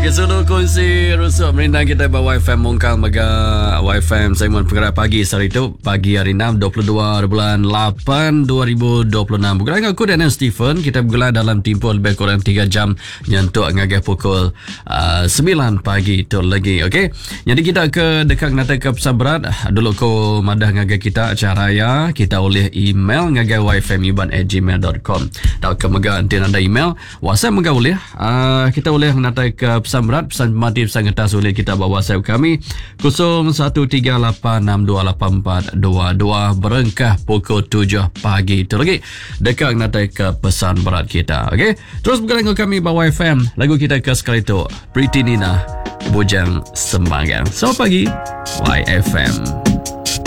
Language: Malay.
Sulu kongsi rusuk merindang kita bawa YFM Mongkang Mega YFM Simon Penggerak Pagi Hari itu pagi hari 6 22 bulan 8 2026. Bergerak dengan aku dan Stephen. Kita bergerak dalam tempoh lebih kurang 3 jam nyentuk ngagih pukul 9 pagi tu lagi. Okey. Jadi kita ke dekat nata ke pesan berat dulu ko madah ngagih kita acara raya kita oleh email ngagih yfm@gmail.com. Tak ke mega nanti ada email WhatsApp mega boleh kita boleh nata ke pesan berat, pesan mati, pesan kertas boleh kita bawa WhatsApp kami 0138628422 berengkah pukul 7 pagi itu lagi dekat nanti ke pesan berat kita. Okey, terus bergerak dengan kami bawa FM. Lagu kita ke sekali itu Pretty Nina Bujang Sembangan. Selamat pagi YFM.